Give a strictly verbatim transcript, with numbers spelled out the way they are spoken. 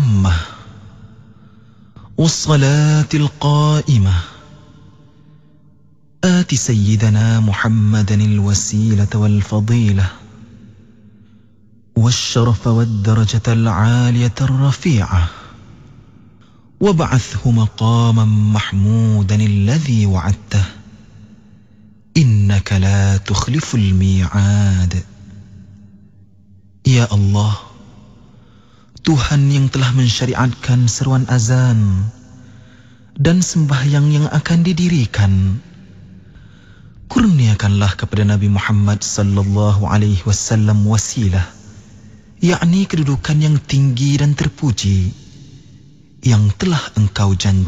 التامة والصلاة القائمة آت سيدنا محمدا الوسيلة والفضيلة والشرف والدرجة العالية الرفيعة وابعثه مقاما محمودا الذي وعدته إنك لا تخلف الميعاد. Ya Allah, Tuhan yang telah mensyariatkan seruan azan dan sembahyang yang akan didirikan, kurniakanlah kepada Nabi Muhammad sallallahu alaihi wasallam wasilah, yakni kedudukan yang tinggi dan terpuji yang telah Engkau janjikan